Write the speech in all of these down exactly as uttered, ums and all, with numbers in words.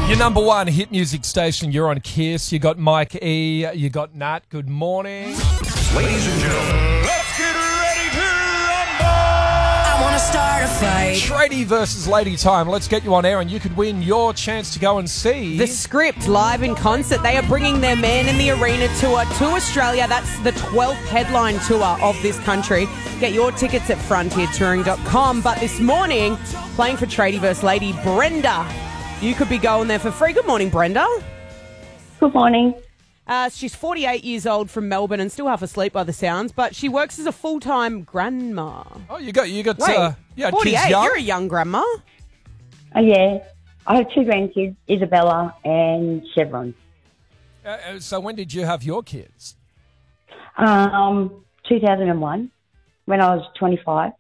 Your number one hit music station, you're on Kiss. You got Mike E, you got Nat. Good morning. Ladies and gentlemen, let's get ready to rumble! I want to start a fight. Tradie versus Lady Time. Let's get you on air and you could win your chance to go and see The Script live in concert. They are bringing their Man in the Arena tour to Australia. That's the twelfth headline tour of this country. Get your tickets at frontier touring dot com. But this morning, playing for Tradie versus Lady, Brenda. You could be going there for free. Good morning, Brenda. Good morning. Uh, she's forty-eight years old from Melbourne and still half asleep by the sounds, but she works as a full-time grandma. Oh, you got, you got, Wait, uh, yeah, forty-eight, kids young? you're a young grandma. Oh, yeah. I have two grandkids, Isabella and Chevron. Uh, uh, so when did you have your kids? Um, two thousand one, when I was twenty-five.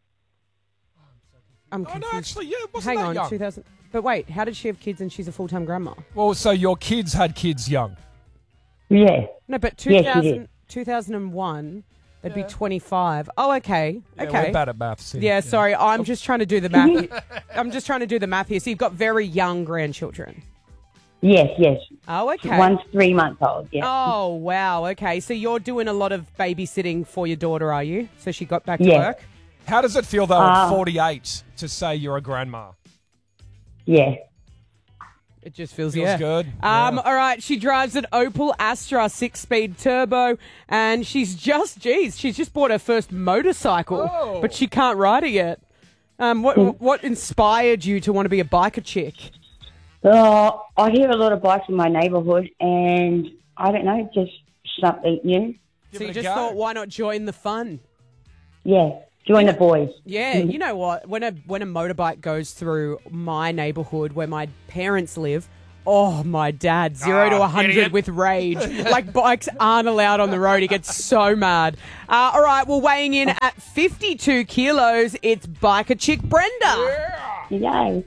I'm Oh, confused. no, actually, yeah, it wasn't Hang that on, young. two thousand. But wait, how did she have kids and she's a full-time grandma? Well, so your kids had kids young. Yeah. No, but Yes, she 2000, did. two thousand one, they'd Yeah. be twenty-five. Oh, okay. Yeah, okay. we're bad at maths. here. Yeah, sorry. I'm just trying to do the math. here. I'm just trying to do the math here. So you've got very young grandchildren. Yes, yes. Oh, okay. One's three months old, yeah. Oh, wow. Okay. So you're doing a lot of babysitting for your daughter, are you? So she got back to Yeah. work? How does it feel, though, at Uh, forty-eight to say you're a grandma? Yeah. It just feels, Feels yeah. good. Um, Yeah. All right, she drives an Opel Astra six-speed turbo, and she's just, geez, she's just bought her first motorcycle, Oh. but she can't ride it yet. Um, what what inspired you to want to be a biker chick? Oh, I hear a lot of bikes in my neighbourhood, and I don't know, just something new. Give so you it a just go. thought, why not join the fun? Yeah. Join the boys. Yeah, you know what? When a when a motorbike goes through my neighbourhood where my parents live, oh my dad, zero Ah, to a hundred idiot. with rage. Like bikes aren't allowed on the road. He gets so mad. Uh, all right, well, weighing in at fifty-two kilos, it's biker chick Brenda. Yay.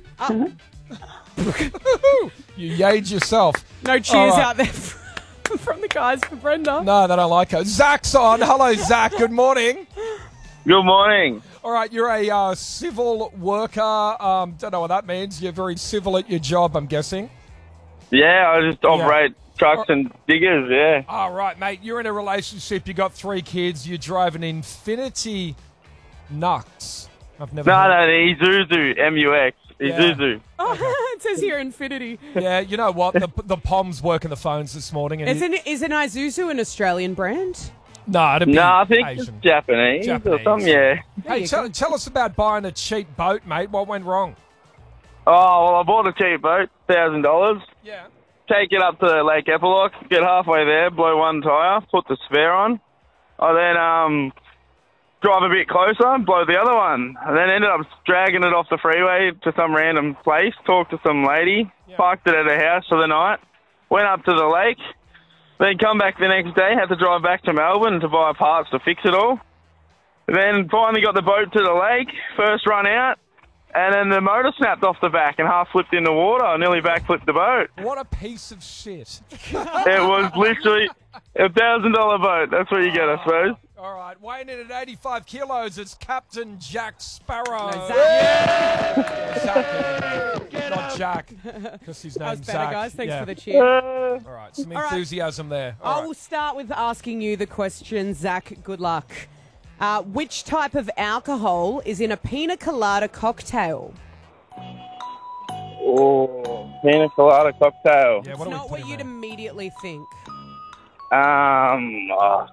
You yayed yourself. No cheers All right. out there from the guys for Brenda. No, they don't like her. Zach's on. Hello, Zach. Good morning. Good morning. All right, you're a uh, civil worker. Um, don't know what that means. You're very civil at your job, I'm guessing. Yeah, I just operate trucks and diggers, yeah. All right, mate. You're in a relationship. You got three kids. You drive an Infinity Nux. I've never. No, heard- no, Isuzu, M U X, Yeah. Isuzu. Oh, it says here Infinity. Yeah, you know what? The the Pom's working the phones this morning. And Is an, is an Isuzu an Australian brand? no, it'd be No, I think it's Asian. Japanese, Japanese. or something, yeah. Hey, tell, tell us about buying a cheap boat, mate. What went wrong? Oh, well, I bought a cheap boat, one thousand dollars. Yeah. Take it up to Lake Epilock, get halfway there, blow one tyre, put the spare on. I then um, drive a bit closer, blow the other one. And then ended up dragging it off the freeway to some random place, talked to some lady, Yeah. parked it at her house for the night, went up to the lake, then come back the next day, had to drive back to Melbourne to buy parts to fix it all. Then finally got the boat to the lake, first run out, and then the motor snapped off the back and half flipped in the water. I nearly backflipped the boat. What a piece of shit. It was literally a thousand dollar boat. That's what you get, I suppose. All right, weighing in at eighty-five kilos, it's Captain Jack Sparrow. No, Zach. Zach, not Jack, because his That was name's better, Zach. guys. Thanks Yeah. for the cheer. Uh, All right, some All right. enthusiasm there. All I right. will start with asking you the question, Zach. Good luck. Uh, which type of alcohol is in a pina colada cocktail? oh, pina colada cocktail. Yeah, It's what do we not put what in you'd there? immediately think. Um, oh,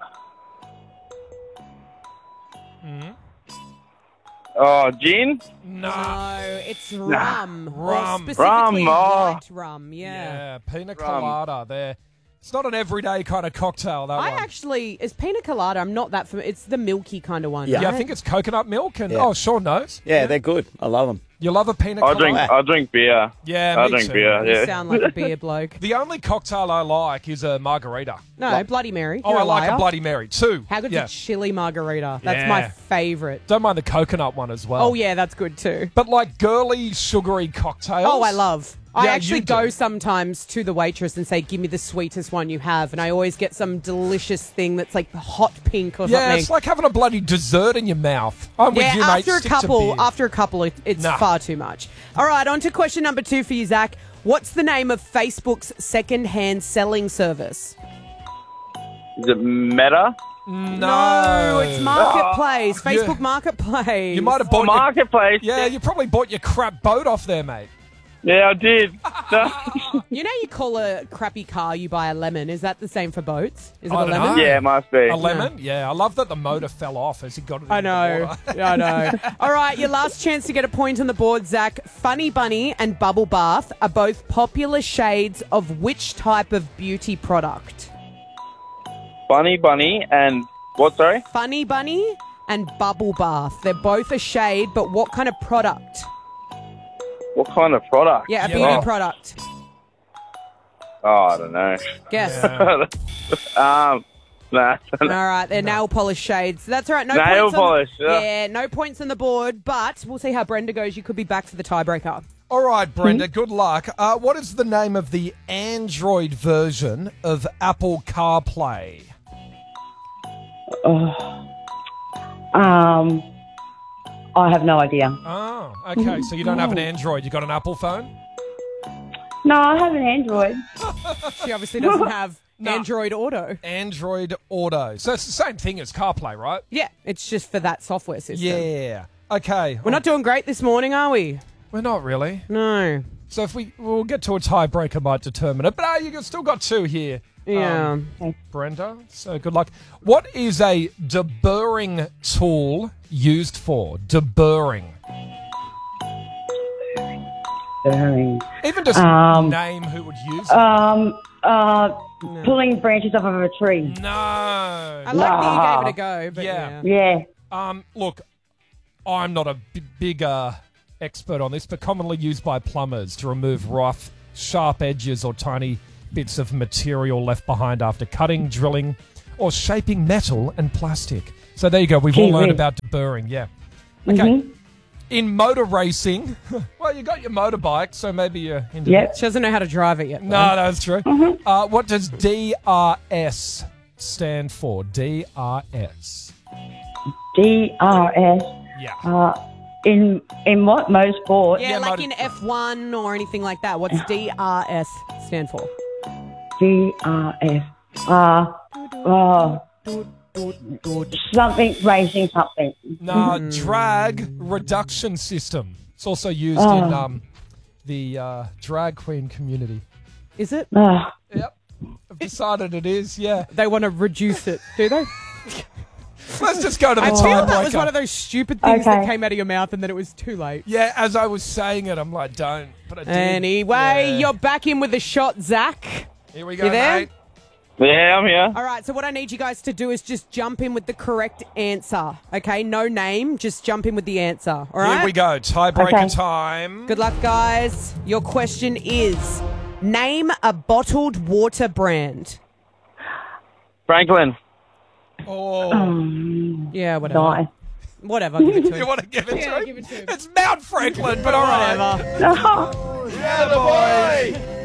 Mhm. oh, gin? Nah. No, it's rum. Or Rum. specifically Rum, oh. white rum, yeah. Yeah, pina Rum. colada there. It's not an everyday kind of cocktail, that I one. actually, is pina colada, I'm not that familiar. It's the milky kind of one, Yeah. yeah, I right? think it's coconut milk, and Yeah. oh, Sean knows. Yeah, they're good. I love them. You love a pina I colada? drink, I drink beer. Yeah, I me drink too. beer, You yeah. sound like a beer bloke. The only cocktail I like is a margarita. No, Bloody Mary. Oh, You're I like liar. a Bloody Mary too. How good's yeah. a chili margarita? That's my Yeah. favourite. Don't mind the coconut one as well. Oh, yeah, that's good too. But like girly, sugary cocktails. Oh, I love. I Yeah, actually you do. go sometimes to the waitress and say, give me the sweetest one you have. And I always get some delicious thing that's like hot pink or Yeah, something. it's like having a bloody dessert in your mouth. I'm yeah, with you, mate. after a Stick to couple, beer. after a couple, it, it's Nah. far too much. All right, on to question number two for you, Zach. What's the name of Facebook's second-hand selling service? Is it Meta? No. it's Marketplace. Oh, Facebook yeah. Marketplace. You might have Oh, bought your, Marketplace. Yeah, you probably bought your crap boat off there, mate. Yeah, I did. You know you call a crappy car you buy a lemon. Is that the same for boats? Is it I a don't lemon? know. yeah, it must be. A lemon? Yeah, I love that the motor fell off as he got it I into the know. water. Yeah, I know. All right, your last chance to get a point on the board, Zach. Funny Bunny and Bubble Bath are both popular shades of which type of beauty product? Bunny Bunny and what, sorry? Funny Bunny and Bubble Bath. They're both a shade, but what kind of product? What kind of product? Yeah, a Yeah. beauty Oh. product. Oh, I don't know. Guess. um, nah. All right, they're nail polish shades. That's all right. No Nail points on- polish, yeah. yeah, no points on the board, but we'll see how Brenda goes. You could be back for the tiebreaker. All right, Brenda, good luck. Uh, what is the name of the Android version of Apple CarPlay? Um, I have no idea. Oh, okay. So you don't have an Android. You got an Apple phone? No, I have an Android. She obviously doesn't have No. Android Auto. Android Auto. So it's the same thing as CarPlay, right? Yeah, it's just for that software system. Yeah. Okay. We're not doing great this morning, are we? We're not really. No. So if we we'll get to a tiebreaker might determine it. But uh, you still got two here. Yeah. Um, Brenda. So good luck. What is a deburring tool used for? Deburring. Burning. Even just Um, name who would use it. Um, uh, pulling branches off of a tree. No. I like that you gave it a go, but Yeah. yeah. Yeah. Um, look, I'm not a b- big uh, expert on this, but commonly used by plumbers to remove rough, sharp edges or tiny bits of material left behind after cutting, drilling, or shaping metal and plastic. So there you go. We've all Gee learned whiz. about deburring. Yeah. Okay. In motor racing, well, you got your motorbike, so maybe you're into Yep. She doesn't know how to drive it yet. No, though. that's true. Uh, what does D R S stand for? D R S. D R S. Yeah. Uh, in in what motorsport? Yeah, Yeah, like motor- in F one or anything like that. What's D R S stand for? D R S. Uh, uh, something racing something. No, drag reduction system. It's also used Oh. in um, the uh, drag queen community. Is it? Uh, Yep. I've decided it is, yeah. They want to reduce it, do they? Let's just go to the I feel that was tiebreaker. one of those stupid things that Okay. came out of your mouth and then it was too late. Yeah, as I was saying it, I'm like, don't. But I did. Anyway, Yeah. you're back in with the shot, Zach. Here we go, You there? mate. Yeah, I'm here. All right, so what I need you guys to do is just jump in with the correct answer. Okay, no name, just jump in with the answer. All right? Here we go. Tiebreaker Okay. time. Good luck, guys. Your question is, name a bottled water brand. Franklin. Oh, Yeah, whatever. nice. Whatever, give it to you him. want to give it to Yeah, him? give it to him. It's Mount Franklin, but all right. Whatever. Yeah, boy.